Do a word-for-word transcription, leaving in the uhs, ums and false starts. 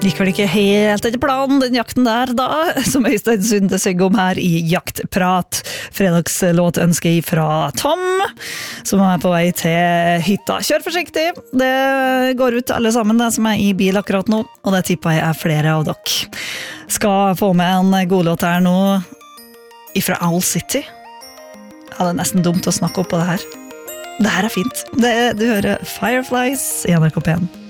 gikk vel ikke helt etter planen, den jakten der da, som Øystein Sunde synger om her i Jaktprat. Fredagslåt ønsker fra Tom, som er på vei til hytta. Kjør forsiktig, det går ut alle sammen, det som er i bil akkurat nå, og det tipper jeg er flere av dere. Skal få med en god låt her nå, ifra Owl City. Ja, det er nesten dumt å snakke opp på det her. Det her er fint. Det, du hører Fireflies i N R K P en.